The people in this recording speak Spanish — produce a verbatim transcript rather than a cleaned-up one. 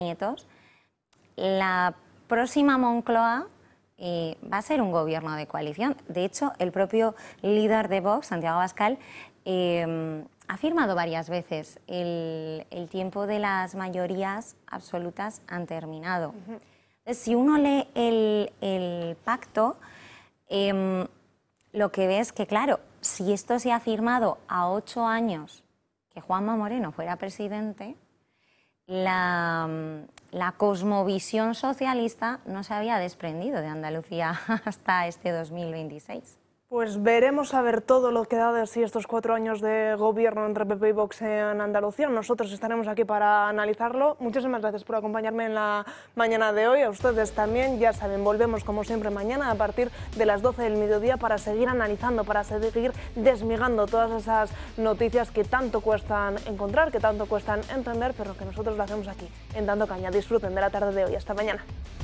nietos, la próxima Moncloa eh, va a ser un gobierno de coalición. De hecho, el propio líder de Vox, Santiago Abascal, eh, ha afirmado varias veces el, el tiempo de las mayorías absolutas han terminado. Uh-huh. Entonces, si uno lee el, el pacto, eh, lo que ve es que, claro, si esto se ha firmado a ocho años que Juanma Moreno fuera presidente, la, la cosmovisión socialista no se había desprendido de Andalucía hasta este dos mil veintiséis. Pues veremos a ver todo lo que da de sí estos cuatro años de gobierno entre P P y Vox en Andalucía. Nosotros estaremos aquí para analizarlo. Muchísimas gracias por acompañarme en la mañana de hoy. A ustedes también, ya saben, volvemos como siempre mañana a partir de las doce del mediodía para seguir analizando, para seguir desmigando todas esas noticias que tanto cuestan encontrar, que tanto cuestan entender, pero que nosotros lo hacemos aquí, en Dando Caña. Disfruten de la tarde de hoy. Hasta mañana.